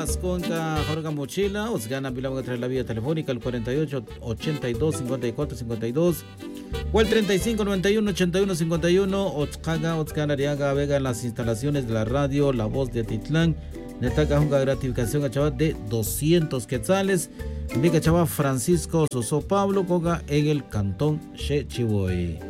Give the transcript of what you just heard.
Las Conca Jorga Mochila, os gana Bilbao tras la vía telefónica el 48 82 54 52 o el 35 91 81 51. Os gana Ariaga Vega en las instalaciones de la radio La Voz de Atitlán. Netaca una gratificación a chaval de 200 quetzales. Mica chaval Francisco Soso Pablo Coga en el cantón Chechiboy.